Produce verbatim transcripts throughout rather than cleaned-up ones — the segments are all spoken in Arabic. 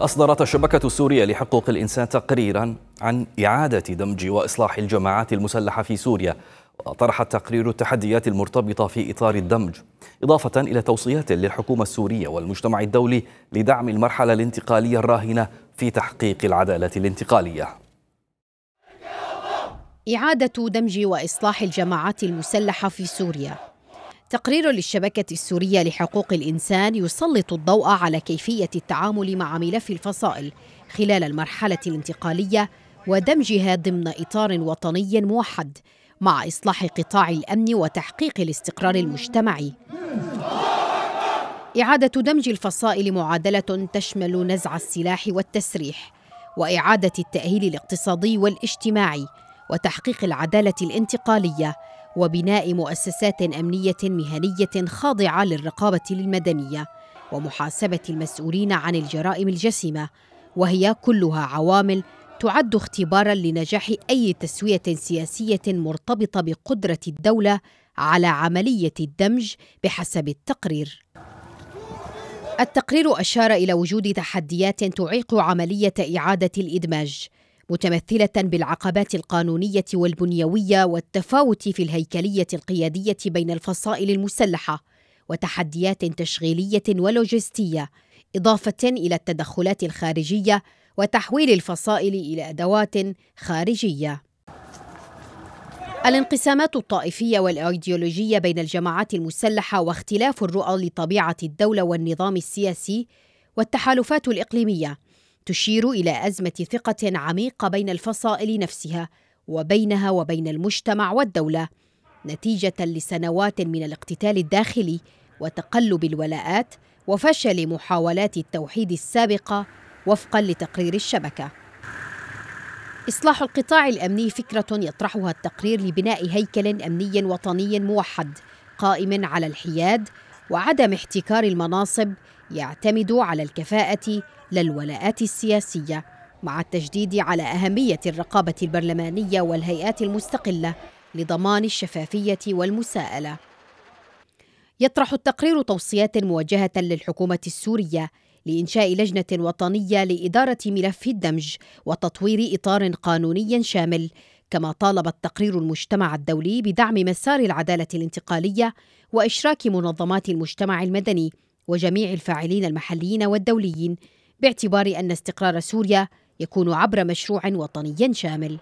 أصدرت الشبكة السورية لحقوق الإنسان تقريرا عن إعادة دمج وإصلاح الجماعات المسلحة في سوريا، وطرح التقرير التحديات المرتبطة في إطار الدمج، إضافة إلى توصيات للحكومة السورية والمجتمع الدولي لدعم المرحلة الانتقالية الراهنة في تحقيق العدالة الانتقالية. إعادة دمج وإصلاح الجماعات المسلحة في سوريا. تقرير للشبكة السورية لحقوق الإنسان يسلط الضوء على كيفية التعامل مع ملف الفصائل خلال المرحلة الانتقالية ودمجها ضمن إطار وطني موحد مع إصلاح قطاع الأمن وتحقيق الاستقرار المجتمعي. إعادة دمج الفصائل معادلة تشمل نزع السلاح والتسريح، وإعادة التأهيل الاقتصادي والاجتماعي، وتحقيق العدالة الانتقالية، وبناء مؤسسات أمنية مهنية خاضعة للرقابة المدنية، ومحاسبة المسؤولين عن الجرائم الجسيمة، وهي كلها عوامل تعد اختباراً لنجاح أي تسوية سياسية مرتبطة بقدرة الدولة على عملية الدمج بحسب التقرير. التقرير أشار إلى وجود تحديات تعيق عملية إعادة الإدماج، متمثلة بالعقبات القانونية والبنيوية والتفاوت في الهيكلية القيادية بين الفصائل المسلحة، وتحديات تشغيلية ولوجستية، إضافة إلى التدخلات الخارجية وتحويل الفصائل إلى أدوات خارجية. الانقسامات الطائفية والأيديولوجية بين الجماعات المسلحة واختلاف الرؤى لطبيعة الدولة والنظام السياسي والتحالفات الإقليمية تشير إلى أزمة ثقة عميقة بين الفصائل نفسها وبينها وبين المجتمع والدولة، نتيجة لسنوات من الاقتتال الداخلي وتقلب الولاءات وفشل محاولات التوحيد السابقة وفقاً لتقرير الشبكة. إصلاح القطاع الأمني فكرة يطرحها التقرير لبناء هيكل أمني وطني موحد قائم على الحياد وعدم احتكار المناصب، يعتمد على الكفاءة لا الولاءات السياسية، مع التشديد على أهمية الرقابة البرلمانية والهيئات المستقلة لضمان الشفافية والمساءلة. يطرح التقرير توصيات موجهة للحكومة السورية لإنشاء لجنة وطنية لإدارة ملف الدمج وتطوير إطار قانوني شامل، كما طالب التقرير المجتمع الدولي بدعم مسار العدالة الانتقالية وإشراك منظمات المجتمع المدني وجميع الفاعلين المحليين والدوليين، باعتبار أن استقرار سوريا يكون عبر مشروع وطني شامل.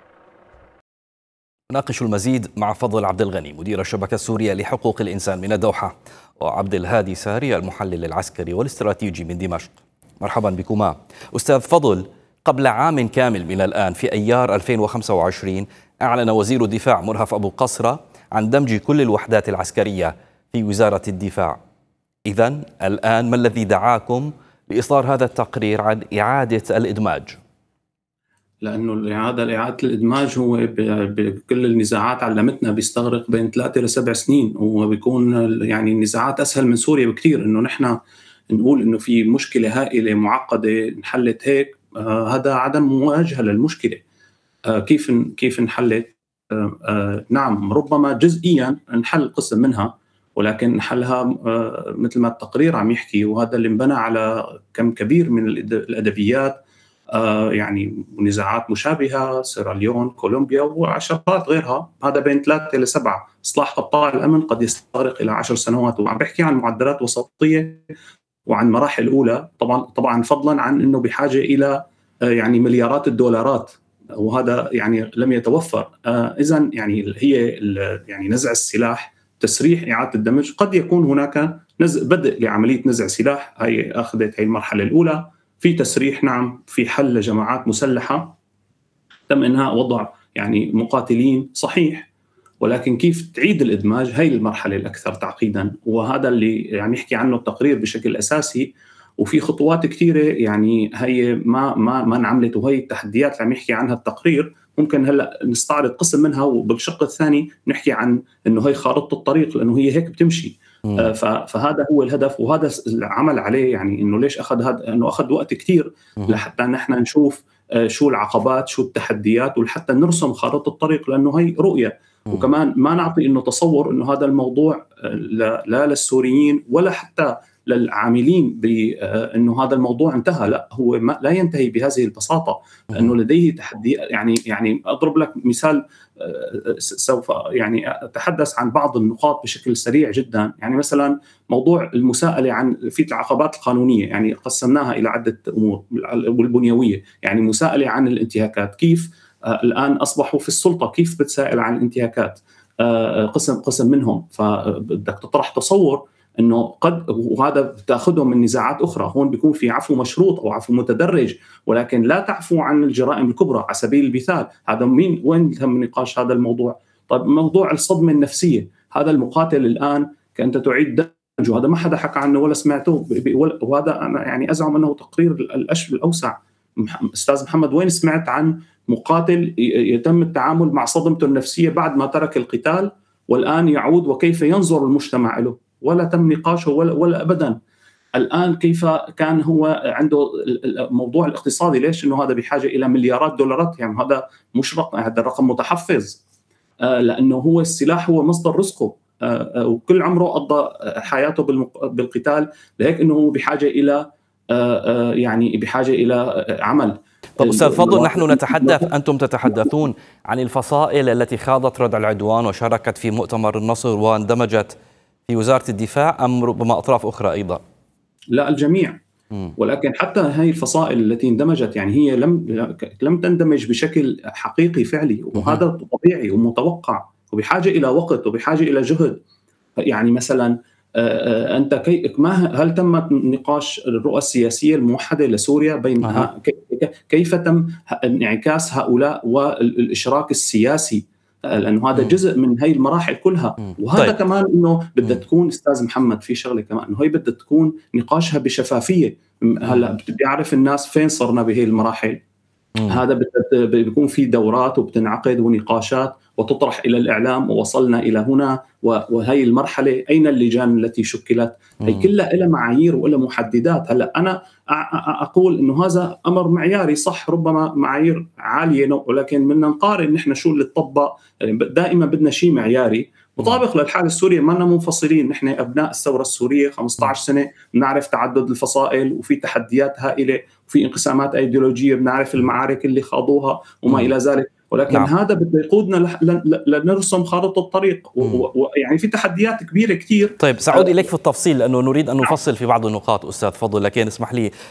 نناقش المزيد مع فضل عبد الغني مدير الشبكة السورية لحقوق الإنسان من الدوحة، وعبد الهادي ساري المحلل العسكري والاستراتيجي من دمشق. مرحبا بكما. أستاذ فضل، قبل عام كامل من الآن في أيار ألفين وخمسة وعشرين أعلن وزير الدفاع مرهف أبو قصرة عن دمج كل الوحدات العسكرية في وزارة الدفاع. إذن الآن ما الذي دعاكم لإصدار هذا التقرير عن إعادة الإدماج؟ لأنه الإعادة إعادة الإدماج هو بكل النزاعات علمتنا بيستغرق بين ثلاثة لسبع سنين، وبيكون يعني النزاعات أسهل من سوريا بكثير. إنه نحن نقول إنه في مشكلة هائلة معقدة انحلت هيك، آه هذا عدم مواجهة للمشكلة. آه كيف كيف انحلت؟ آه آه نعم، ربما جزئيا انحل قسم منها، ولكن حلها آه مثل ما التقرير عم يحكي، وهذا اللي انبنى على كم كبير من الأدبيات، آه يعني نزاعات مشابهة، سيراليون، كولومبيا وعشرات غيرها. هذا بين ثلاثة لسبعة. إصلاح قطاع الأمن قد يستغرق إلى عشر سنوات، وعم بحكي عن معدلات وسطية وعن مراحل أولى، طبعا طبعا فضلا عن أنه بحاجة إلى آه يعني مليارات الدولارات، وهذا يعني لم يتوفر. آه إذن يعني هي يعني نزع السلاح، تسريح، إعادة الدمج. قد يكون هناك نزع بدء لعملية نزع سلاح، هي أخذت هي المرحلة الأولى. في تسريح، نعم، في حل لجماعات مسلحة تم إنهاء وضع يعني مقاتلين، صحيح، ولكن كيف تعيد الإدماج هي المرحلة الأكثر تعقيدا، وهذا اللي يعني يحكي عنه التقرير بشكل أساسي. وفي خطوات كثيرة يعني هي ما ما ما انعملت، وهي التحديات اللي عم يحكي عنها التقرير. ممكن هلا نستعرض قسم منها، وبالشق الثاني نحكي عن إنه هي خارطة الطريق، لأنه هي هيك بتمشي. فهذا هو الهدف، وهذا العمل عليه. يعني انه ليش اخذ هذا، انه اخذ وقت كتير لحتى نحن نشوف شو العقبات، شو التحديات، ولحتى نرسم خارطة الطريق، لانه هي رؤية. وكمان ما نعطي انه تصور انه هذا الموضوع لا, لا للسوريين ولا حتى للعاملين بأنه هذا الموضوع انتهى. لا، هو ما لا ينتهي بهذه البساطة، لأنه لديه تحدي. يعني يعني أضرب لك مثال، سوف يعني أتحدث عن بعض النقاط بشكل سريع جدا. يعني مثلا موضوع المساءلة عن في العقبات القانونية، يعني قسمناها إلى عدة أمور والبنيوية. يعني مساءلة عن الانتهاكات، كيف الآن أصبحوا في السلطة كيف بتسائل عن الانتهاكات قسم قسم منهم. فبدك تطرح تصور انه قد، وهذا بتاخذهم من نزاعات اخرى، هون بيكون في عفو مشروط او عفو متدرج، ولكن لا تعفو عن الجرائم الكبرى. على سبيل المثال، هذا مين وين تم نقاش هذا الموضوع؟ طيب موضوع الصدمه النفسيه، هذا المقاتل الان كانت تعيد دمجه، هذا ما حدا حكى عنه ولا سمعته، وهذا انا يعني ازعم انه تقرير الاشف الاوسع. استاذ محمد، وين سمعت عن مقاتل يتم التعامل مع صدمته النفسيه بعد ما ترك القتال والان يعود وكيف ينظر المجتمع له؟ ولا تم نقاشه ولا, ولا أبدا. الآن كيف كان هو عنده الموضوع الاقتصادي، ليش إنه هذا بحاجة إلى مليارات دولارات؟ يعني هذا مش رقم، هذا الرقم متحفز، آه لأنه هو السلاح هو مصدر رزقه، آه وكل عمره قضى حياته بالقتال، لهيك إنه هو بحاجة إلى آه يعني بحاجة إلى عمل. طب أستاذ فضل، نحن نتحدث، أنتم تتحدثون عن الفصائل التي خاضت ردع العدوان وشاركت في مؤتمر النصر واندمجت في وزارة الدفاع، أم ربما أطراف أخرى أيضا؟ لا، الجميع. م. ولكن حتى هذه الفصائل التي اندمجت يعني هي لم لم تندمج بشكل حقيقي فعلي، وهذا طبيعي ومتوقع، وبحاجة إلى وقت وبحاجة إلى جهد. يعني مثلا أنت كي ما هل تم نقاش الرؤى السياسية الموحدة لسوريا بين أه. كيف تم انعكاس هؤلاء والإشراك السياسي، لأنه هذا جزء من هاي المراحل كلها. وهذا طيب. كمان إنه بدها تكون أستاذ محمد في شغلة كمان، إنه هي بدها تكون نقاشها بشفافية. هلا بيعرف الناس فين صرنا بهي المراحل. مم. هذا بيكون في دورات وبتنعقد ونقاشات وتطرح إلى الإعلام، ووصلنا إلى هنا وهي المرحلة، أين اللجان التي شكلت؟ هي كلها إلى معايير وإلى محددات. هلا أنا أقول إنه هذا أمر معياري صح، ربما معايير عالية، ولكن بدنا نقارن نحن شو اللي تطبق. دائما بدنا شيء معياري مطابق للحالة السورية. ما لنا منفصلين، نحن أبناء الثورة السورية خمسة عشر سنة، بنعرف تعدد الفصائل وفي تحديات هائلة وفي انقسامات أيديولوجية، بنعرف المعارك اللي خاضوها وما إلى ذلك. ولكن نعم. هذا بده يقودنا لنرسم خارطة الطريق، ويعني في تحديات كبيرة كتير. طيب سأعود إليك في التفصيل، لأنه نريد أن نفصل في بعض النقاط أستاذ فضل، لكن اسمح لي